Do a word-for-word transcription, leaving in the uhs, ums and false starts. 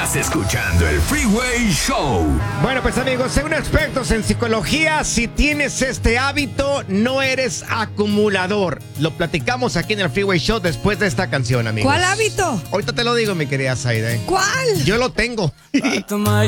Estás escuchando el Freeway Show. Bueno, pues amigos, según expertos en psicología, si tienes este hábito, no eres acumulador. Lo platicamos aquí en el Freeway Show después de esta canción, amigos. ¿Cuál hábito? Ahorita te lo digo, mi querida Zaida. ¿Cuál? Yo lo tengo.